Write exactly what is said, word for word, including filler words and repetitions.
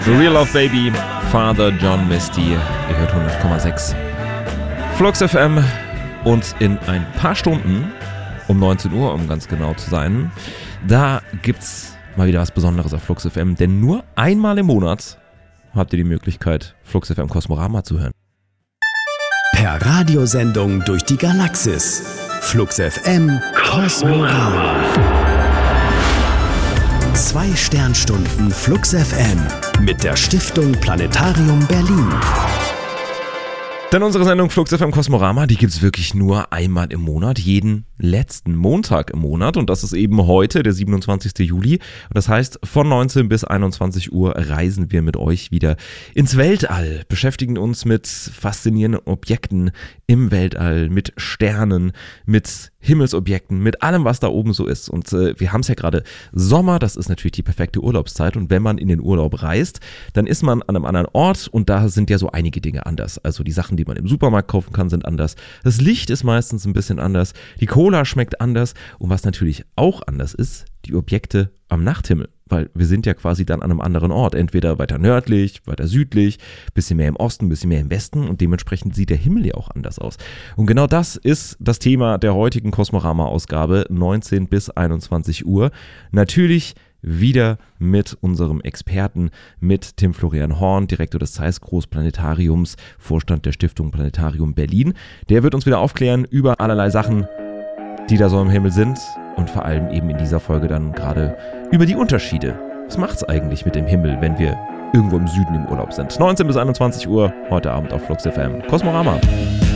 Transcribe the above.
The Real Love Baby, Father John Misty, ihr hört hundert Komma sechs Flux F M und in ein paar Stunden, um neunzehn Uhr, um ganz genau zu sein, da gibt's mal wieder was Besonderes auf Flux F M, denn nur einmal im Monat habt ihr die Möglichkeit, Flux F M Kosmorama zu hören. Per Radiosendung durch die Galaxis. Flux F M Kosmorama. Zwei Sternstunden Flux F M mit der Stiftung Planetarium Berlin. Denn unsere Sendung Flux F M Kosmorama, die gibt's wirklich nur einmal im Monat, jeden letzten Montag im Monat. Und das ist eben heute, der siebenundzwanzigsten Juli. Und das heißt, von neunzehn bis einundzwanzig Uhr reisen wir mit euch wieder ins Weltall, beschäftigen uns mit faszinierenden Objekten im Weltall, mit Sternen, mit Himmelsobjekten, mit allem, was da oben so ist. Und äh, wir haben es ja gerade Sommer, das ist natürlich die perfekte Urlaubszeit. Und wenn man in den Urlaub reist, dann ist man an einem anderen Ort und da sind ja so einige Dinge anders. Also die Sachen, die man im Supermarkt kaufen kann, sind anders. Das Licht ist meistens ein bisschen anders. Die Cola schmeckt anders. Und was natürlich auch anders ist, die Objekte am Nachthimmel. Weil wir sind ja quasi dann an einem anderen Ort. Entweder weiter nördlich, weiter südlich, bisschen mehr im Osten, bisschen mehr im Westen. Und dementsprechend sieht der Himmel ja auch anders aus. Und genau das ist das Thema der heutigen Kosmorama-Ausgabe, neunzehn bis einundzwanzig Uhr. Natürlich wieder mit unserem Experten, mit Tim Florian Horn, Direktor des Zeiss Großplanetariums, Vorstand der Stiftung Planetarium Berlin. Der wird uns wieder aufklären über allerlei Sachen, die da so im Himmel sind und vor allem eben in dieser Folge dann gerade über die Unterschiede. Was macht's eigentlich mit dem Himmel, wenn wir irgendwo im Süden im Urlaub sind? neunzehn bis einundzwanzig Uhr, heute Abend auf Flux F M. Kosmorama.